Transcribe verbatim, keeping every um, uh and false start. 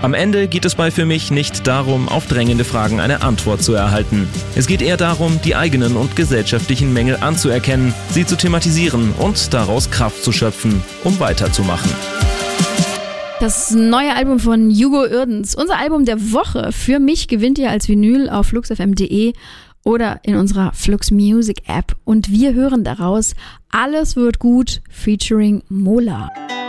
Am Ende geht es bei Für mich nicht darum, auf drängende Fragen eine Antwort zu erhalten. Es geht eher darum, die eigenen und gesellschaftlichen Mängel anzuerkennen, sie zu thematisieren und daraus Kraft zu schöpfen, um weiterzumachen. Das neue Album von Hugo Irdens, unser Album der Woche. Für mich gewinnt ihr als Vinyl auf flux f m punkt d e oder in unserer Flux Music App. Und wir hören daraus Alles wird gut featuring Mola.